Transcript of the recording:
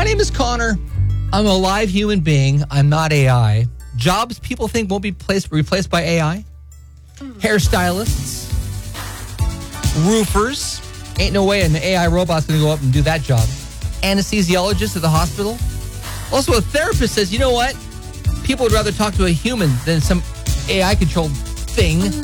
My name is Connor. I'm a live human being. I'm not AI. Jobs people think won't be replaced by AI. Hairstylists. Roofers. Ain't no way an AI robot's going to go up and do that job. Anesthesiologist at the hospital. Also, a therapist says, you know what? People would rather talk to a human than some AI-controlled thing.